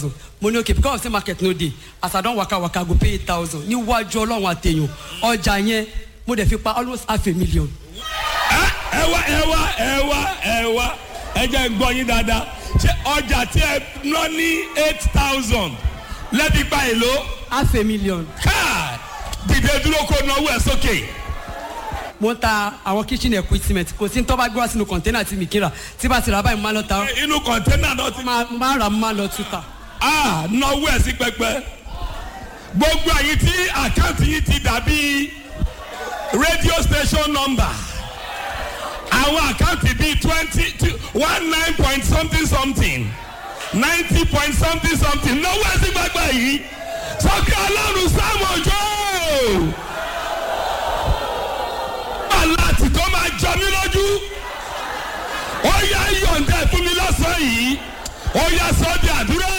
mo ní okay because say market no dey as I don waka go pay 8,000 níwájú Ọlọ́run àtẹ̀yàn ọjà yẹn mo dẹ̀ fi pa almost $500,000. ẹ wá ẹ jẹ́ gbọ́ yín dáadáa ṣé ọjà tí ẹ ná ní 8,000 lẹ́bi pa èlò. $500,000. káà dìde dúró kó náwó ẹ sókè. mo ń ta àwọn kitchen equipment kò sí ní tó bá gbé wá sínú kọ̀ńténà tí mi kíra tí bá ti rà báyìí mo máa lọ ta. inú kọ̀ńténà náà ti. máa rà mo máa lọ tuta. náwó ẹ sí pẹpẹ gbogbo àyè tí àkáǹtì yìí ti dàbí radio station number àwọn àkáǹtì bíi 19 point something 90 point something náwó ẹ sí pẹpẹ yìí sókè Ọlọ́run Sáàmù Òjó aláàtì tó máa jọ mí lójú ó yá yọ̀ǹda fún mi lọ́sàn-án yìí ó yá sọ di àdúrà.